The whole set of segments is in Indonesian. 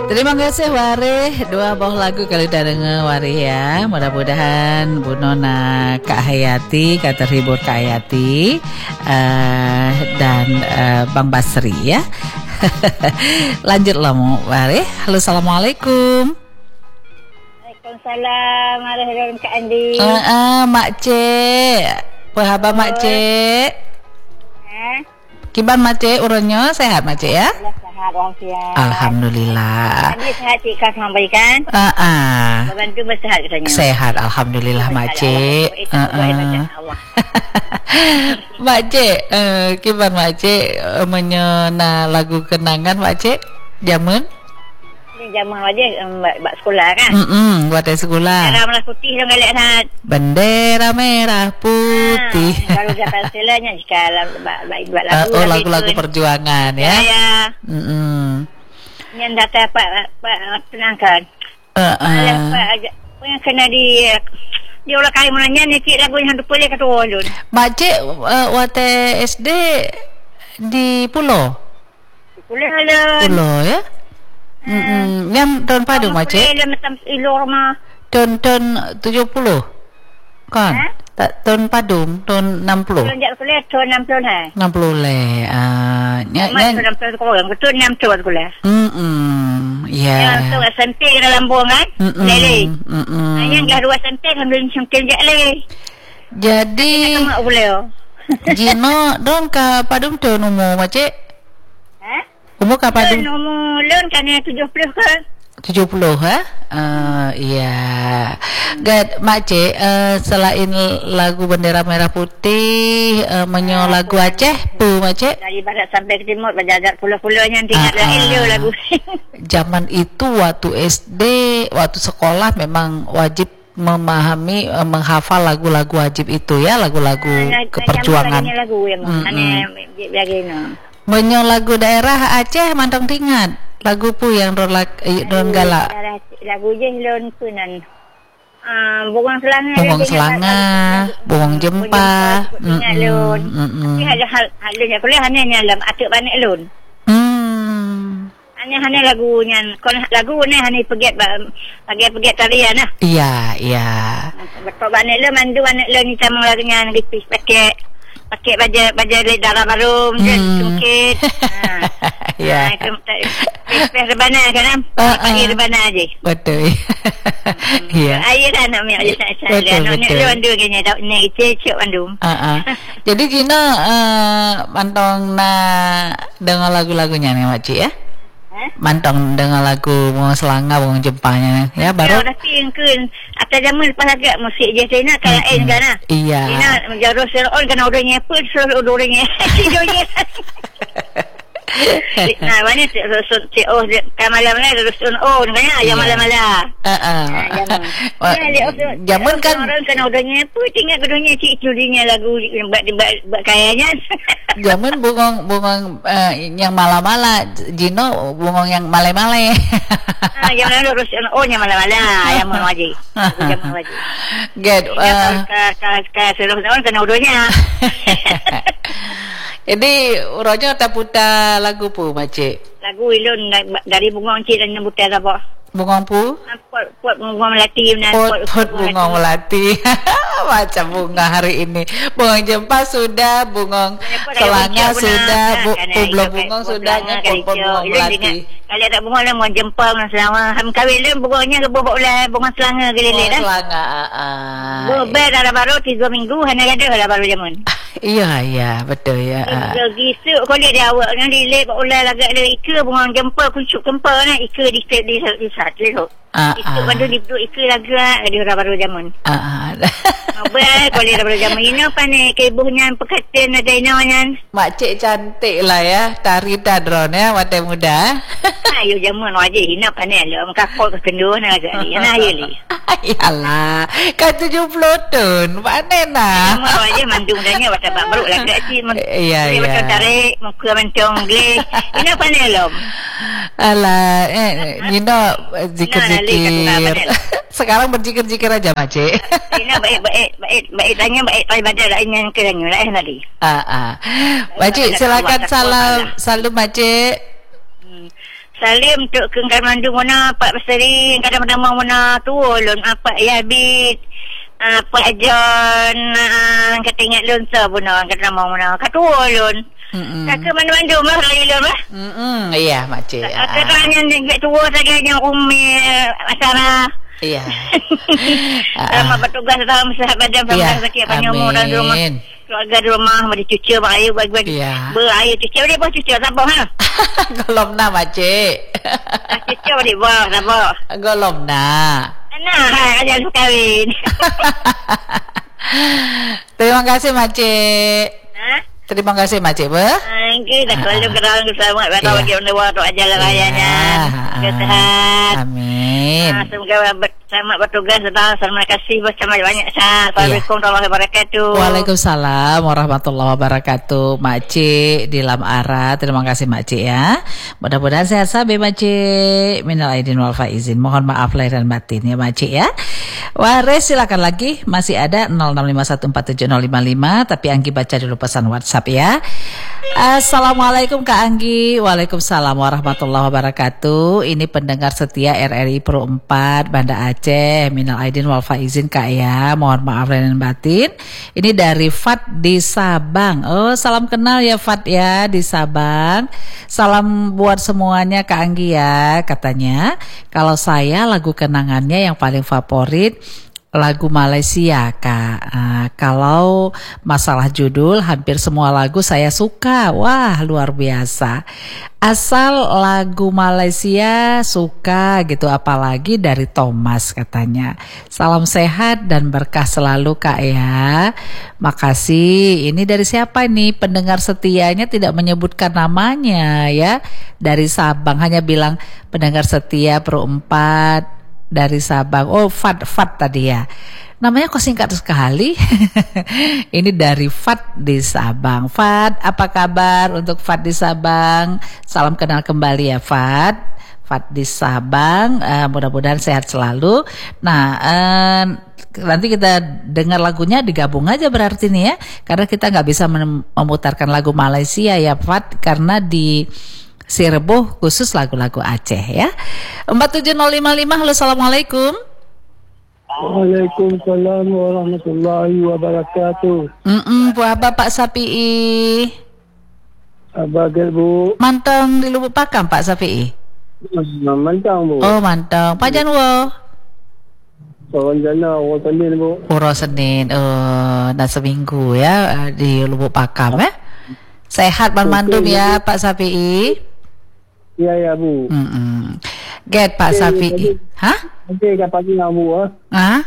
Terima kasih Warih. Dua buah lagu kalau udah denger Warih ya. Mudah-mudahan Bu Nona, Kak Hayati, Kak terhibur Kak Hayati, dan Bang Basri ya. Lanjut lah Warih. Halo, assalamualaikum. Waalaikumsalam warahmatullahi Kak Andi. Mak Cik. Apa khabar Mak Cik? Kiban Mak Cik urunnya sehat Mak Cik ya? Sehat walafiat. Alhamdulillah. Tadi sehat Cik Kak sampaikan. Bantu bersehat katanya. Sehat alhamdulillah Mak Cik. Mak Cik, kiban Mak Cik menyena lagu kenangan Mak Cik? Jamun? Ini jamun aja buat sekolah kan? Buat sekolah. Bendera merah putih dong galak sangat. Bendera merah putih. Kalau kata istilahnya jika buat lagu. Lagu-lagu perjuangan ya. Ya. Yang data Pak tenangkan. Pak yang kena di dia ulah kali menanya ni cik lagu yang boleh kata ulun. Mak Cik wate SD di Pulau. Pulau ya. Yang tahun padu Mak Cik. Macam ilor mah. Tahun 70 kan? Tak tahun padu tahun 60. Sejak kuliah tahun 60 60 le. Tahun 60 korang betul 6 tahun kuliah. Ya. Yang tu SMP dalam buang kan? Lele. Yang dah 2 SMP sambil cungkil je le. Jadi kamu boleh. Jino don ka padum tahun umur Mak Cik? Umur ka padum? Umur lon kan 70 ke? 70 iya. Gad Mak Cik, selain lagu Bendera Merah Putih, menyo lagu Aceh pu Mak Cik? Dari barat sampai ke timur berjajar pulau-pulaunya tinggal lagu. Zaman itu waktu SD, waktu sekolah memang wajib memahami, menghafal lagu-lagu wajib itu ya, lagu-lagu keperjuangan. Lagu yang menyo lagu daerah Aceh mantong tingat. Lagu pu yang don galak. Lagu je lon punan. Bungong selanga. Bungong selanga, bungong jempa. Lon. Ni ada hal nya kuliah hanya dalam atuk banik lon. Hanya lagunya. Kon lagu ni hanya pegiat tarian lah. Iya. Betul banik lon mandu banik lon ni sama lagunya nipis pakai baju darah baru cungkit. Ya. Pes rebana kan? Pakai rebana aja. Betul. Ya. Air anak mi aja saya. Anak ni wandu gini tak ni cecok wandu. Jadi Gina mantong na dengar lagu-lagunya nih Mak Cik ya? Mantong dengar lagu Bungong Selanga, Bungong Jempanya ya baru. Dah tingkun atas zaman lepas agak musik je saya nak kayak kan ah. Iya. Ina menjaro serol kan orangnya pun serol orangnya. Tidurnya. Nah, mana malam ni terus kan ya malam-malam. Zaman kan orang kan orangnya pun tinggal gedungnya cik julinya lagu buat kayanya. Zaman bungong yang mala-mala, Jino bungong yang male-male. Yang mana terus yang mala-mala yang mau wajib. Yang wajib. Get seluruh orang kan orangnya. Jadi uronya tak putar lagu pu Mak Cik? Lagu ilun dari Bungong Cik dan nyebutkan apa? Bungong pu? Pot bunga melati. Pot bunga melati. Macam bunga hari ini. Bungong jempa sudah, bungong selanga sudah, belum bungong sudah, pot bunga melati. Kalau ada bunga lah mau jempa dengan selama. Ham kahwin lah bunganya ke bubuk lah bunga selanga ke lele dah. Selanga. Bubuk dah baru 3 minggu hanya ada dah baru jamun. Iya betul ya. Gisu kalau dia awak dengan lele ulah lagak ada ika bunga jempa kucuk kempa nah ika di sat le. Itu bandu di ika lagak dia dah baru jamun. Baik kalau dah baru jamun ini apa ni kebuhnya pekatan ada inanya. Mak Cik cantik lah ya, tari tadron ya, mata muda. Ayo jamun wajib hina apa ni lo mengkapol ke kendu nak agak ni. Nah ye li. Yalah, kan 70 tahun. Mana nak? Jamun wajib mandung danya wata baru lagak si. Iya. Macam tarik muka mentong gleh. Ini apa ni lo? Alah, Nino zikir-zikir. Sekarang berzikir-zikir aja Mak Cik. Ini baik tanya baik ibadah lainnya ke lain tadi. Mak Cik silakan salam Mak Cik. Salim untuk ke Mandu mana Pak Berseri kadang-kadang mau mana tuolon apa ya bit Pak John kata ingat lonsa pun kadang mau mana katuolon ke Mandu mah lilon mah iya makcik katanya nek tua saja yang Umi Sarah iya sama bertugas dalam sahabat dan rezeki panjang umur dan rumah keluarga di rumah mau dicuci air bagi-bagi berair cuci dia pun cuci sabar ha golom na makcik cuci di bawah sabar golom na jangan kawin terima kasih makcik terima kasih makcik kita selalu kenal bersama kita bagi waktu aja rayanya sehat amin semoga selamat bertugas dan terima kasih bersama banyak Assalamualaikum warahmatullahi wabarakatuh. Waalaikumsalam warahmatullahi wabarakatuh. Makcik di Lamara, terima kasih makcik ya. Mudah-mudahan sehat sabi makcik. Minal aidin wal faizin. Mohon maaf lahir dan batin ya makcik ya. Waris silakan lagi, masih ada 0651470555, tapi Anggi baca dulu pesan WhatsApp ya. Assalamualaikum Kak Anggi. Waalaikumsalam warahmatullahi wabarakatuh. Ini pendengar setia RRI Pro 4 Banda Aceh. Minal aidin wal faizin Kak ya. Mohon maaf lahir dan batin. Ini dari Fat di Sabang. Oh, salam kenal ya Fat ya di Sabang. Salam buat semuanya Kak Anggi ya. Katanya kalau saya lagu kenangannya yang paling favorit lagu Malaysia Kak. Kalau masalah judul hampir semua lagu saya suka. Wah luar biasa. Asal lagu Malaysia suka gitu, apalagi dari Thomas katanya. Salam sehat dan berkah selalu Kak ya. Makasih. Ini dari siapa nih? Pendengar setianya tidak menyebutkan namanya ya. Dari Sabang hanya bilang pendengar setia Pro 4 dari Sabang. Oh Fat tadi ya. Namanya kok singkat sekali. Ini dari Fat di Sabang. Fat, apa kabar untuk Fat di Sabang? Salam kenal kembali ya Fat. Fat di Sabang, mudah-mudahan sehat selalu. Nah, nanti kita dengar lagunya digabung aja berarti nih ya. Karena kita nggak bisa memutarkan lagu Malaysia ya Fat, karena di Sireboh khusus lagu-lagu Aceh ya. 47055. Halo, assalamualaikum. Waalaikumsalam warahmatullahi wabarakatuh. Buah Pak Sapi'i. Abagel Bu. Mantang di Lubuk Pakam Pak Sapi'i. Mantang Bu. Oh mantang. Pajan wo. Sawanjana wo Senin Bu. Uro Senin. Dan seminggu ya di Lubuk Pakam ya. Sehat mandum ya Pak Sapi'i. Iya ya Bu. Get Pak Safi'i. Hah? Pagi kapagi Bu. Hah?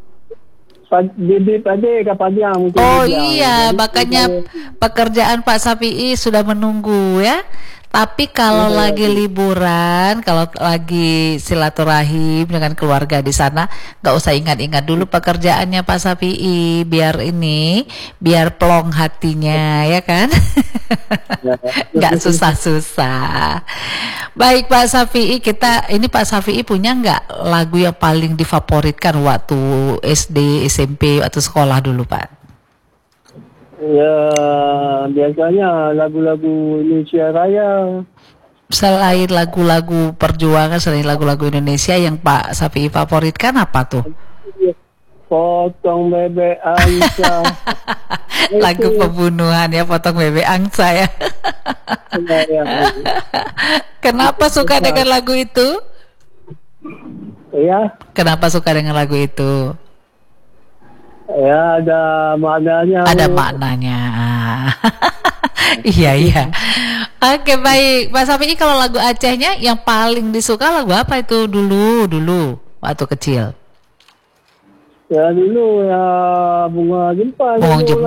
Bibi pagi kapagi mungkin. Oh iya, makanya pekerjaan Pak Safi'i sudah menunggu ya. Tapi kalau lagi liburan, kalau lagi silaturahim dengan keluarga di sana, nggak usah ingat-ingat dulu pekerjaannya Pak Safi'i, biar plong hatinya, ya kan? Nggak susah-susah. Baik Pak Safi'i, Pak Safi'i punya nggak lagu yang paling difavoritkan waktu SD, SMP atau sekolah dulu Pak? Ya biasanya lagu-lagu Indonesia Raya. Selain lagu-lagu perjuangan, selain lagu-lagu Indonesia yang Pak Safi'i favoritkan apa tuh? Potong bebek angsa. Lagu pembunuhan ya, potong bebek angsa ya. Kenapa suka dengan lagu itu? Iya. Kenapa suka dengan lagu itu? Ya ada maknanya. Ada maknanya. Iya. Oke baik, Pak Safi'i kalau lagu Acehnya yang paling disuka lagu apa itu dulu waktu kecil? Ya dulu ya Bunga Jempa.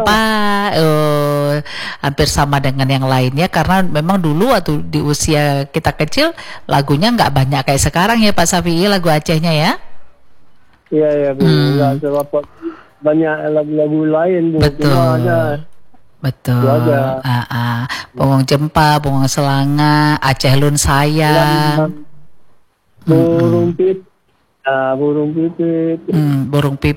Hampir sama dengan yang lainnya karena memang dulu waktu di usia kita kecil lagunya nggak banyak kayak sekarang ya Pak Safi'i lagu Acehnya ya. Iya Bu, nggak terdapat banyak lagu-lagu lain Bu. Betul. Bongong Jempa, Bongong Selanga, Aceh Lun Sayang, Burung Pipit. Burung Pipit. Burung Pipit.